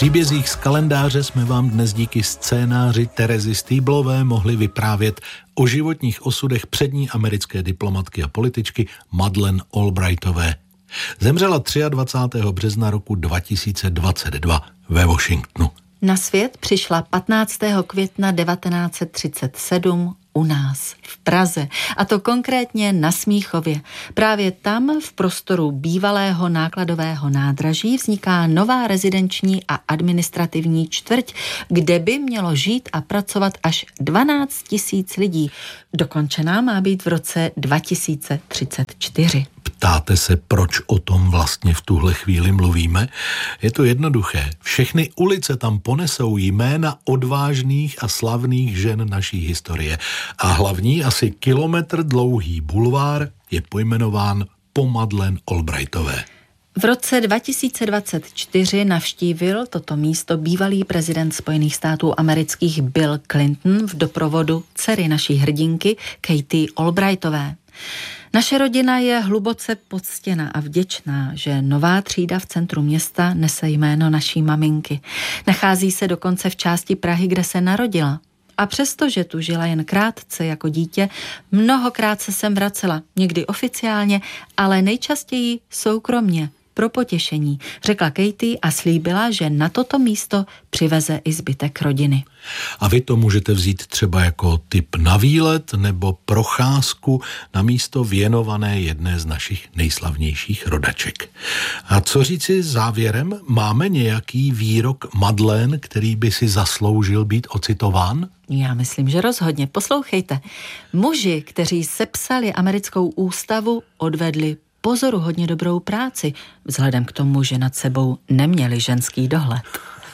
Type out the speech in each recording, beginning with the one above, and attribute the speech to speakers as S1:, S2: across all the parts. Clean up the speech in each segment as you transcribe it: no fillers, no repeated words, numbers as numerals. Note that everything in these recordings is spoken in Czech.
S1: příbězích z kalendáře jsme vám dnes díky scénáři Terezy Stýblové mohli vyprávět o životních osudech přední americké diplomatky a političky Madeleine Albrightové. Zemřela 23. března roku 2022 ve Washingtonu.
S2: Na svět přišla 15. května 1937 u nás, v Praze, a to konkrétně na Smíchově. Právě tam, v prostoru bývalého nákladového nádraží, vzniká nová rezidenční a administrativní čtvrť, kde by mělo žít a pracovat až 12 000 lidí. Dokončená má být v roce 2034.
S1: Ptáte se, proč o tom vlastně v tuhle chvíli mluvíme? Je to jednoduché. Všechny ulice tam ponesou jména odvážných a slavných žen naší historie. A hlavní, asi kilometr dlouhý bulvár je pojmenován po Madeleine Albrightové.
S2: V roce 2024 navštívil toto místo bývalý prezident Spojených států amerických Bill Clinton v doprovodu dcery naší hrdinky Katie Albrightové. Naše rodina je hluboce poctěna a vděčná, že nová třída v centru města nese jméno naší maminky. Nachází se dokonce v části Prahy, kde se narodila. A přestože tu žila jen krátce jako dítě, mnohokrát se sem vracela, někdy oficiálně, ale nejčastěji soukromně, pro potěšení, řekla Katie a slíbila, že na toto místo přiveze i zbytek rodiny.
S1: A vy to můžete vzít třeba jako tip na výlet nebo procházku na místo věnované jedné z našich nejslavnějších rodaček. A co říci závěrem? Máme nějaký výrok Madeleine, který by si zasloužil být ocitován?
S2: Já myslím, že rozhodně. Poslouchejte. Muži, kteří sepsali americkou ústavu, odvedli pozoruhodně dobrou práci, vzhledem k tomu, že nad sebou neměli ženský dohled.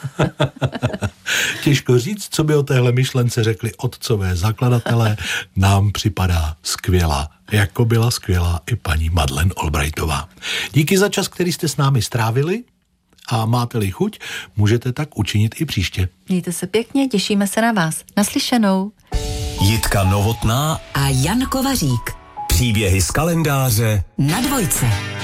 S1: Těžko říct, co by o téhle myšlence řekli otcové zakladatelé, nám připadá skvělá, jako byla skvělá i paní Madeleine Albrightova. Díky za čas, který jste s námi strávili, a máte-li chuť, můžete tak učinit i příště.
S2: Mějte se pěkně, těšíme se na vás. Naslyšenou.
S3: Jitka Novotná
S4: a Jan Kovařík.
S3: Příběhy z kalendáře
S4: na Dvojce.